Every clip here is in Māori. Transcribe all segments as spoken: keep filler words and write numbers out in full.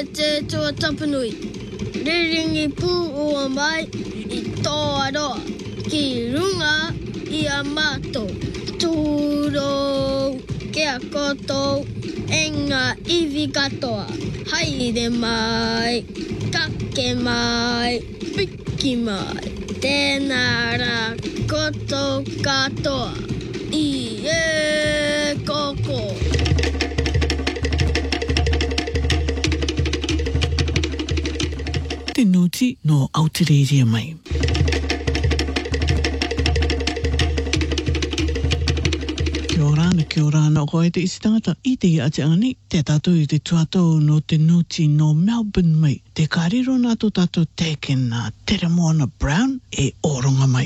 e te tua tapanui. Riringi pū ua mai I tō aroa. Ki runga I a mātou. Tūro kia kotou enga iwi katoa. Haere mai, kake mai, piki mai. Tēnā rā kotou katoa. I e koko. Te noti no Aotearoa mai. Kia ora ana, kia ora ana, o koe te isi tangata I te ate ani, te tātou I te tuatou no te noti no Melbourne mai. Te kāriro nā tō tātou tēken nā Tere Moana Brown e oronga mai.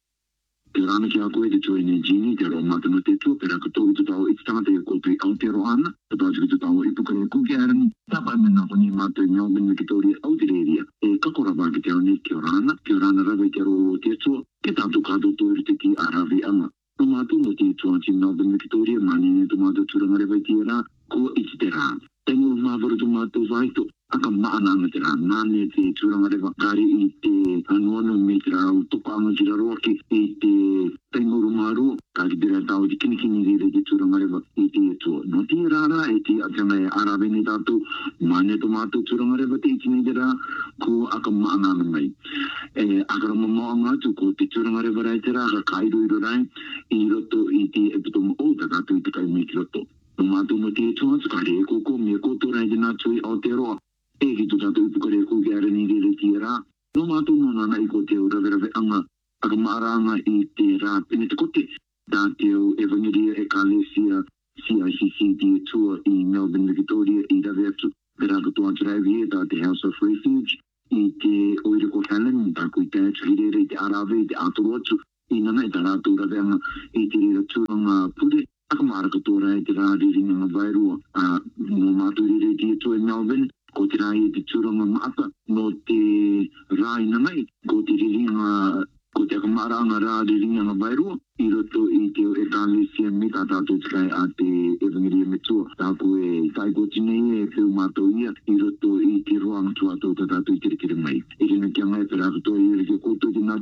Te rana ki a koe te tue ne Gini, te roa mata no te tua, pera katou I te tau I te tangata I koutu I Aotearoa ana, te tau I te tau I pukare kuke arani, tapa mena koni mata I Melbourne, Victoria, Aotearoa, e kakora wā ki te au ne ki ora ana, ki ora ana rawa I te aro te tua, ke tātou kātou tōru te ki arawi anga. Tō mātou no te tua ki Melbourne, Victoria, mani ne tō mātou tūranga rewa I te ara, ko I te rā. Te nguru māwaru tō mātou waito, aka maana anga te rā, nāne te tūranga rewa, kāre I te anuanu me te rā, topa anga ki raro aki, I te tenguru māru, kāre te rā tau, te kinikini rere te tūranga rewa, I te tua. No te rāra, e te atanga e arawe ne tātou, mane tō mātou tūranga rewa te ikini te rā, ko aka maana anga mai. E akara mamoanga tu ko te tūranga rewa rai te rā, ka kairo iro rai, I roto I te epitomo o, ta kātou I te kai me ki roto. Tō mātou mo te tua, tukare e koko, me koto rai te nā tui Aotearoa. E ki tō tātou I pukare e koke arani rere ti rā. Tō mātou no nana I ko te o rawe rawe anga, aka maaranga I te rā pene te kote. Tā te o Evangelia Ecclesia C I C C te tua I Melbourne, Victoria, I rawe atu. Pera ka tō atu raiwi e tā te House of Refuge, I te Oiriko Helen, tā kui te atu hirere I te arawe, I te atoro atu. I nana I tā rātou rawe anga, I te rira tūranga pure. Aka maara ka tōra e te rā riringa ngā vairua. No mātou rire te tua I Melbourne, ko te rā I te tūranga maata, no te rā I nangai, ko te riringa, ko te akamāranga rā riringa ngā vairua, I roto I te o Ecclesia me tā tātou tikai a te Evangelia me tua. Tā koe tai ko tinei e whiu mātou ia, I roto I te roanga tuatou tā tātou I tere kere mai. E rina kia ngai pera katoa I reke koutou te nā